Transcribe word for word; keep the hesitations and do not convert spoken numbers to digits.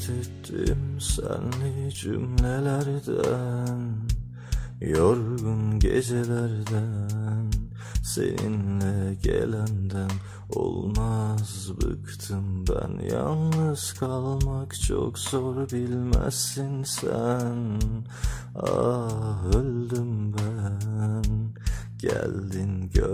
ettim senli cümlelerden, yorgun gecelerden, seninle gelenden. Olmaz, bıktım ben, yalnız kalmak çok zor, bilmezsin sen. Ah, öldüm ben, geldin gör.